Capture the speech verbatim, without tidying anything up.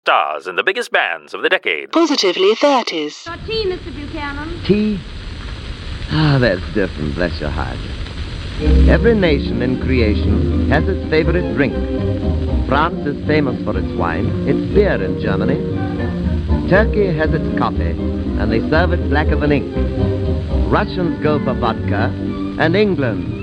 Stars in the biggest bands of the decade. Positively thirties. Your tea, Mister Buchanan. Tea? Ah, that's different, bless your heart. Every nation in creation has its favorite drink. France is famous for its wine, its beer in Germany. Turkey has its coffee, and they serve it blacker than ink. Russians go for vodka, and England